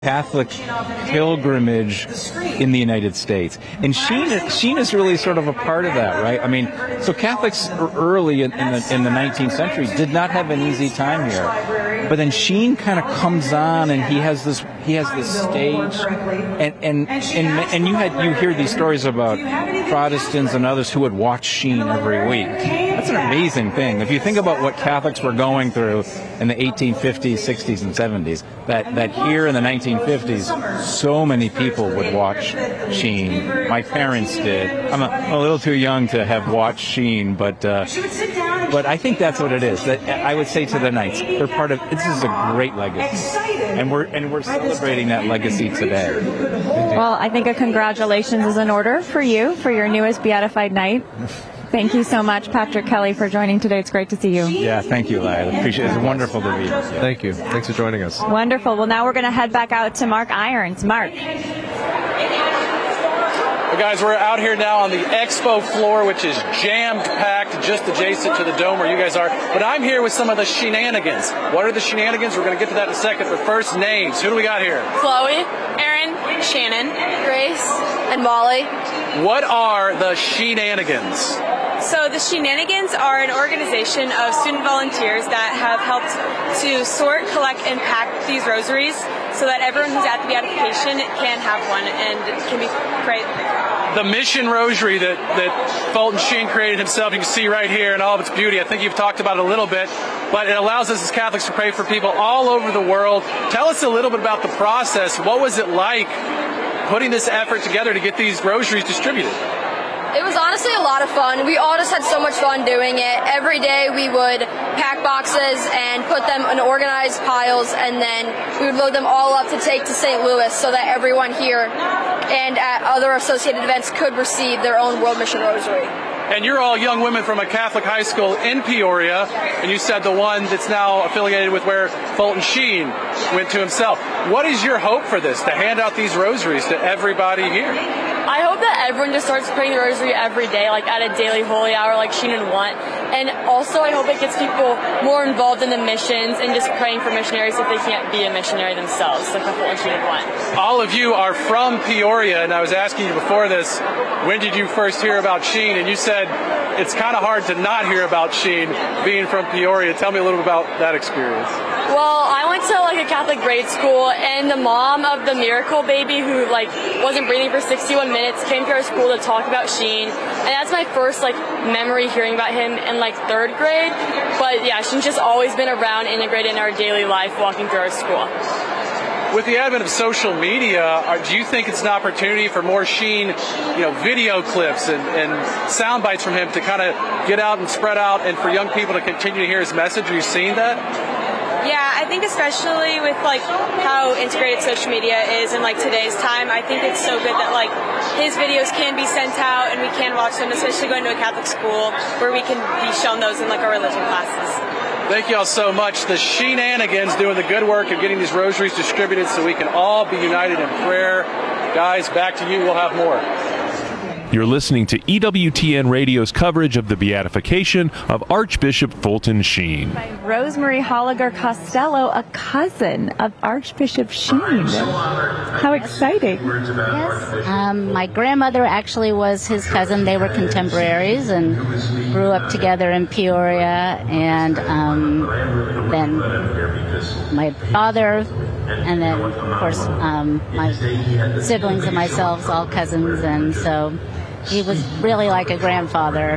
Catholic pilgrimage in the United States. And Sheen is really sort of a part of that, right? I mean, so Catholics early in the 19th century did not have an easy time here. But then Sheen kind of comes on, and he has this stage, and you hear these stories about Protestants and others who would watch Sheen every week. That's an amazing thing. If you think about what Catholics were going through in the 1850s, 60s, and 70s, that here in the 1950s, so many people would watch Sheen. My parents did. I'm a little too young to have watched Sheen, but I think that's what it is. That I would say to the Knights, they're part of. This is a great legacy, and we're celebrating that legacy today. Well, I think a congratulations is in order for you for your newest beatified knight. Thank you so much, Patrick Kelly, for joining today. It's great to see you. Yeah, thank you, Lyle. Appreciate it. It's wonderful to be here. Yeah. Thank you. Thanks for joining us. Wonderful. Well, now we're going to head back out to Mark Irons. Mark. Well, guys, we're out here now on the expo floor, which is jammed-packed just adjacent to the dome where you guys are. But I'm here with some of the shenanigans. What are the shenanigans? We're going to get to that in a second. But first, names. Who do we got here? Chloe, Aaron, Shannon, Grace, and Molly. What are the shenanigans? So the Shenanigans are an organization of student volunteers that have helped to sort, collect, and pack these rosaries so that everyone who's at the beatification can have one and can be prayed. The mission rosary that Fulton Sheen created himself, you can see right here in all of its beauty. I think you've talked about it a little bit, but it allows us as Catholics to pray for people all over the world. Tell us a little bit about the process. What was it like putting this effort together to get these rosaries distributed? It was honestly a lot of fun. We all just had so much fun doing it. Every day we would pack boxes and put them in organized piles, and then we would load them all up to take to St. Louis so that everyone here and at other associated events could receive their own World Mission Rosary. And you're all young women from a Catholic high school in Peoria, and you said the one that's now affiliated with where Fulton Sheen went to himself. What is your hope for this, to hand out these rosaries to everybody here? I hope that everyone just starts praying the rosary every day, like at a daily holy hour like Sheen would want. And also I hope it gets people more involved in the missions and just praying for missionaries if they can't be a missionary themselves, like Fulton Sheen would want. All of you are from Peoria, and I was asking you before this, when did you first hear about Sheen? And you said it's kind of hard to not hear about Sheen being from Peoria. Tell me a little bit about that experience. Well, I went to like a Catholic grade school, and the mom of the miracle baby who like wasn't breathing for 61 minutes came to our school to talk about Sheen, and that's my first like memory hearing about him in like third grade. But yeah, Sheen's just always been around, integrated in our daily life, walking through our school. With the advent of social media, do you think it's an opportunity for more Sheen, video clips and sound bites from him to kind of get out and spread out, and for young people to continue to hear his message? Are you seeing that? Yeah, I think especially with like how integrated social media is in like today's time, I think it's so good that like his videos can be sent out and we can watch them, especially going to a Catholic school where we can be shown those in like our religion classes. Thank you all so much. The Sheenanigans doing the good work of getting these rosaries distributed so we can all be united in prayer. Guys, back to you. We'll have more. You're listening to EWTN Radio's coverage of the beatification of Archbishop Fulton Sheen. By Rosemary Holliger Costello, a cousin of Archbishop Sheen. How exciting. Yes. My grandmother actually was his cousin. They were contemporaries and grew up together in Peoria. And then my father, and then, of course, my siblings and myself, all cousins. And so he was really like a grandfather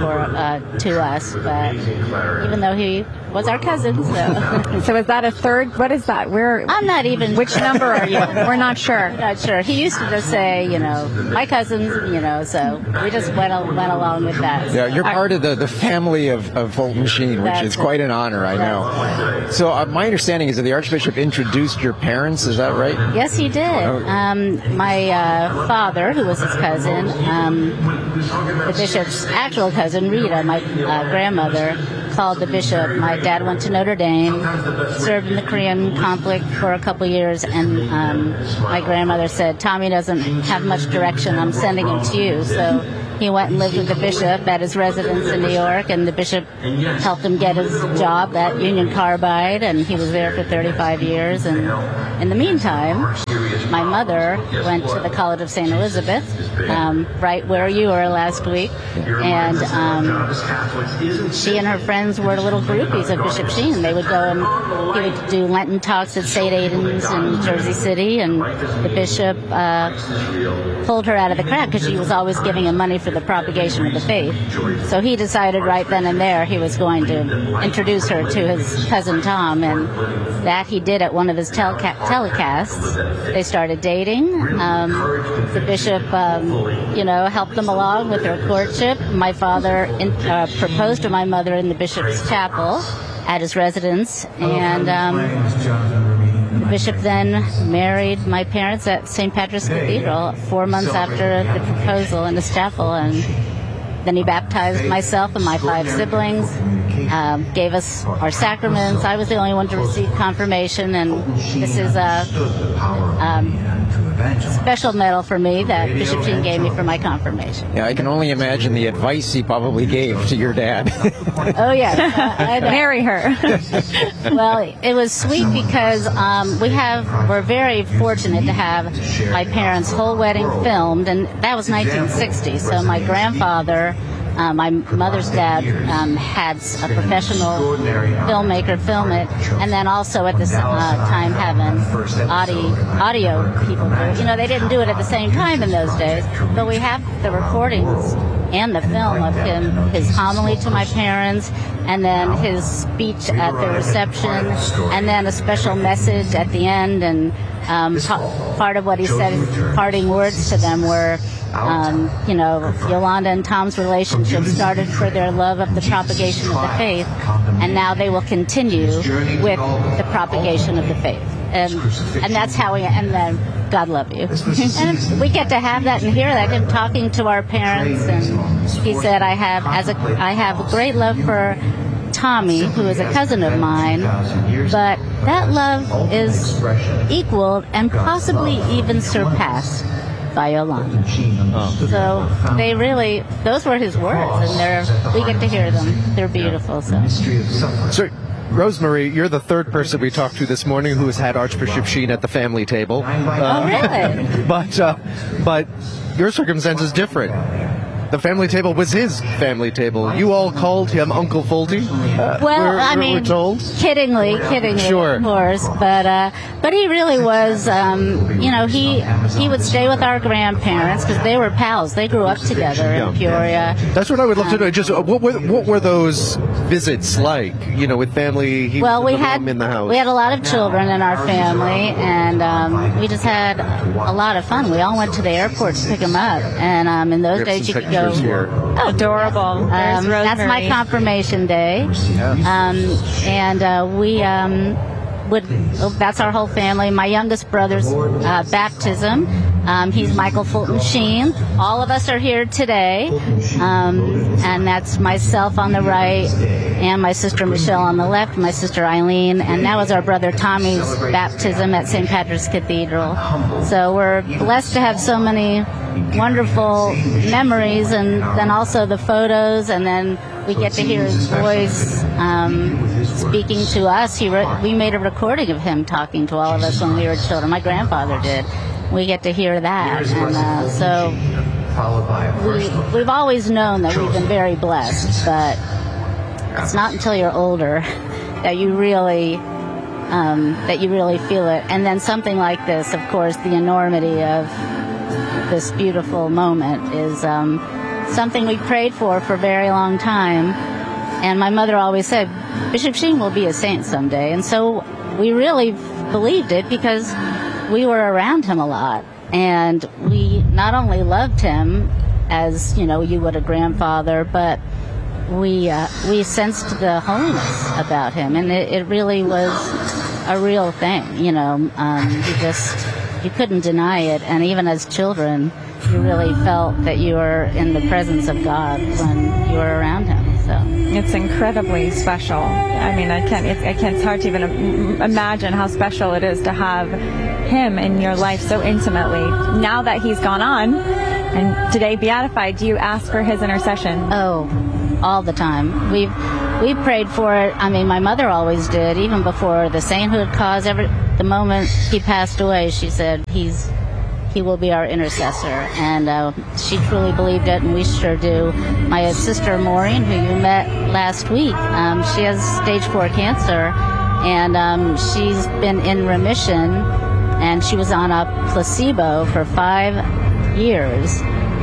to us, but even though he was our cousin. So is that a third? What is that? I'm not even. Which number are you? We're not sure. Not sure. He used to just say, my cousins, so we just went along with that. Yeah, you're part of the family of Fulton Sheen, which is quite an honor, I know. So my understanding is that the Archbishop introduced your parents, is that right? Yes, he did. My father, who was his cousin, the bishop's actual cousin, Rita, my grandmother, called the bishop. My dad went to Notre Dame, served in the Korean conflict for a couple years, and my grandmother said, Tommy doesn't have much direction, I'm sending him to you. So he went and lived with the bishop at his residence in New York, and the bishop helped him get his job at Union Carbide, and he was there for 35 years. And in the meantime, my mother went to the College of St. Elizabeth, right where you were last week, and she and her friends were little groupies of Bishop Sheen. They would go and he would do Lenten talks at St. Aidan's in Jersey City, and the bishop pulled her out of the crowd because she was always giving him money for the propagation of the faith. So he decided right then and there he was going to introduce her to his cousin Tom, and that he did at one of his telecasts. They started dating. The bishop, helped them along with their courtship. My father proposed to my mother in the bishop's chapel at his residence, and the bishop then married my parents at St. Patrick's Cathedral 4 months after the proposal in his chapel, and then he baptized myself and my 5 siblings, gave us our sacraments. I was the only one to receive confirmation, and this is a special medal for me that Bishop Sheen gave me for my confirmation. Yeah, I can only imagine the advice he probably gave to your dad. Oh, yes. Marry her. Well, it was sweet because we're very fortunate to have my parents' whole wedding filmed, and that was 1960. So my grandfather, my mother's dad, had a professional filmmaker film it, and then also at the time having audio people do it. They didn't do it at the same time in those days, but we have the recordings and the film of him, his homily to my parents, and then his speech at the reception, and then a special message at the end, and part of what he said, his parting words to them were, Yolanda and Tom's relationship started for their love of the propagation of the faith, and now they will continue with the propagation of the faith. And that's how and then God love you. And we get to have that and hear that, him talking to our parents, and he said, I have a great love for Tommy, who is a cousin of mine, but that love is equaled and possibly even surpassed by Yolanda. So those were his words, and we get to hear them. They're beautiful. So, Rosemary, you're the third person we talked to this morning who has had Archbishop Sheen at the family table. Oh, really? But your circumstance is different. The family table was his family table. You all called him Uncle Folty. We're told. Kiddingly, sure. Of course. But he really was. He would stay with our grandparents because they were pals. They grew up together in Peoria. That's what I would love to know. Just what were those visits like? With family. We had in the house. We had a lot of children in our family, and we just had a lot of fun. We all went to the airport to pick him up, and in those days you could go. Here. Oh, adorable. That's my confirmation day. That's our whole family. My youngest brother's baptism. He's Michael Fulton Sheen. All of us are here today. And that's myself on the right, and my sister Michelle on the left, my sister Eileen, and that was our brother Tommy's baptism at St. Patrick's Cathedral. So we're blessed to have so many wonderful memories, and then also the photos, and then we get to hear his voice speaking to us. We made a recording of him talking to all of us when we were children. My grandfather did. We get to hear that, and so we've always known that we've been very blessed, but it's not until you're older that you really feel it. And then something like this, of course, the enormity of this beautiful moment is something we prayed for a very long time. And my mother always said, Bishop Sheen will be a saint someday. And so we really believed it because we were around him a lot. And we not only loved him as, you would a grandfather, but we sensed the holiness about him. And it really was a real thing, you couldn't deny it. And even as children, you really felt that you were in the presence of God when you were around him. So it's incredibly special. I mean, it's hard to even imagine how special it is to have him in your life so intimately. Now that he's gone on, And today, beatified, do you ask for his intercession? Oh, all the time. We prayed for it. I mean, my mother always did, even before the sainthood cause. The moment he passed away, she said, he will be our intercessor. And she truly believed it, and we sure do. My sister Maureen, who you met last week, she has stage 4 cancer, and she's been in remission, and she was on a placebo for 5 years.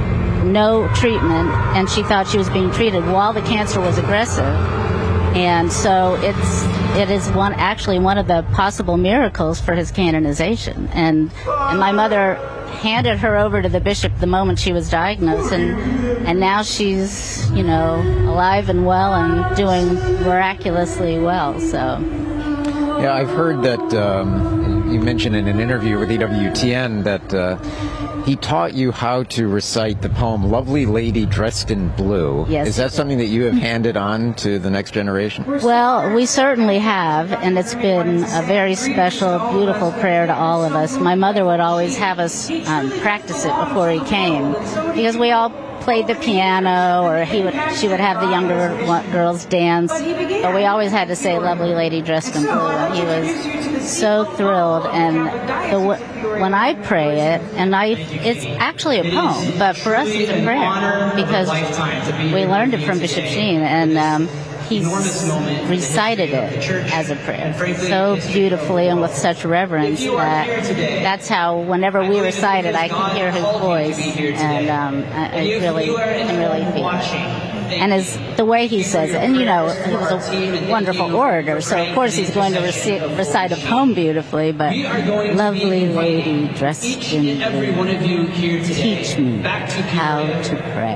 No treatment, and she thought she was being treated while the cancer was aggressive. And so it is one of the possible miracles for his canonization. And my mother handed her over to the bishop the moment she was diagnosed, and now she's, alive and well and doing miraculously well. So yeah, I've heard that you mentioned in an interview with EWTN that he taught you how to recite the poem "Lovely Lady Dressed in Blue." Yes. Is that something that you have handed on to the next generation? Well, we certainly have, and it's been a very special, beautiful prayer to all of us. My mother would always have us practice it before he came, because we all played the piano, or she would have the younger girls dance, but we always had to say "Lovely Lady Dressed in Blue," and he was so thrilled. And when I pray it, and it's actually a poem, but for us it's a prayer, because we learned it from Bishop Sheen, and he recited it as a prayer so beautifully and with such reverence that's how whenever we recite it, I can hear his voice, and I really feel it. And the way he says it, and he was a wonderful orator, so of course he's going to recite a poem beautifully, but "Lovely lady dressed in blue, teach me how to pray."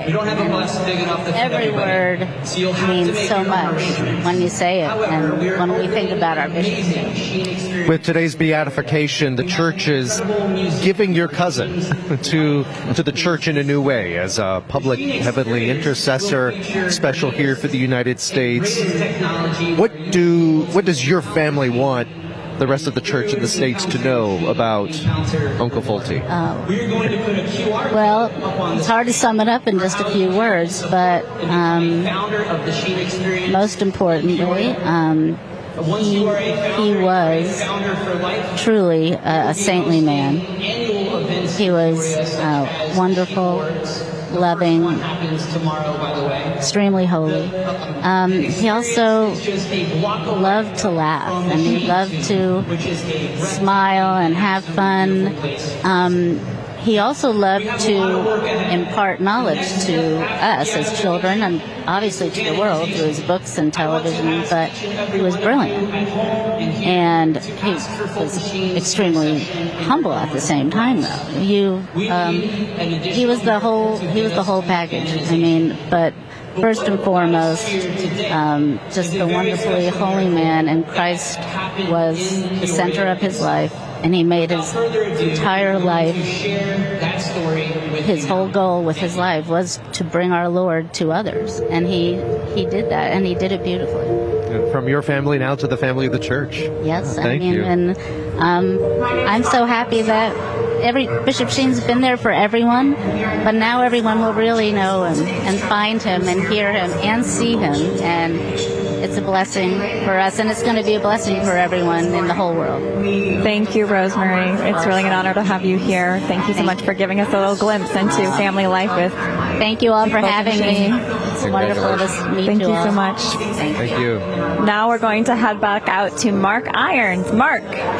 Every word means so much when you say it, and when we think about our bishop. With today's beatification, the church is giving your cousin to the church in a new way as a public heavenly intercessor, special here for the United States. What does your family want the rest of the church in the States to know about Uncle Folty? Well, it's hard to sum it up in just a few words, but most importantly, he was truly a saintly man. He was wonderful, loving, extremely holy. He also loved to laugh, and he loved to smile and have fun. He also loved to impart knowledge to us as children, and obviously to the world through his books and television, but he was brilliant. And he was extremely humble at the same time, though. He was the whole package. I mean, but first and foremost, just a wonderfully holy man, and Christ was the center of his life. And he made his entire life, his whole goal with his life was to bring our Lord to others. And he did that, and he did it beautifully. From your family now to the family of the church. Yes, Thank you. And I'm so happy that Bishop Sheen's been there for everyone, but now everyone will really know him and find him and hear him and see him, and it's a blessing for us, and it's going to be a blessing for everyone in the whole world. Thank you, Rosemary. It's really an honor to have you here. Thank you so much for giving us a little glimpse into family life with. Thank you all for having me. It's wonderful to meet you all. Thank you so much. Thank you. Now we're going to head back out to Mark Irons. Mark.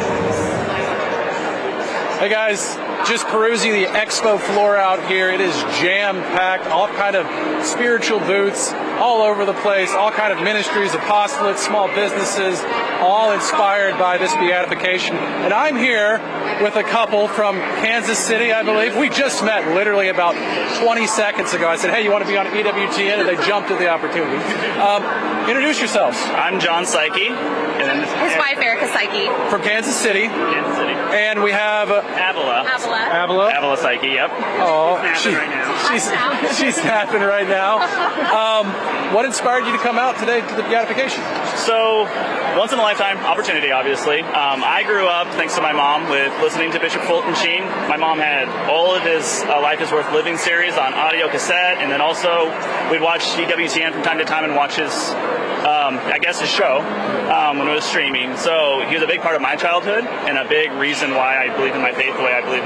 Hey guys, just perusing the expo floor out here. It is jam-packed, all kind of spiritual booths all over the place, all kind of ministries, apostolates, small businesses, all inspired by this beatification. And I'm here with a couple from Kansas City, I believe. We just met literally about 20 seconds ago. I said, hey, you want to be on EWTN? And they jumped at the opportunity. Introduce yourselves. I'm John Psyche, and then His wife, Erica Psyche. From Kansas City. Kansas City. And we have Avila Psyche, yep. Oh, She's she's snapping right now. What inspired you to come out today to the beatification? So, once in a lifetime opportunity, obviously. I grew up, thanks to my mom, with listening to Bishop Fulton Sheen. My mom had all of his Life is Worth Living series on audio cassette, and then also we'd watch EWTN from time to time and watch his, his show when it was streaming. So he was a big part of my childhood and a big reason why I believe in my faith the way I believe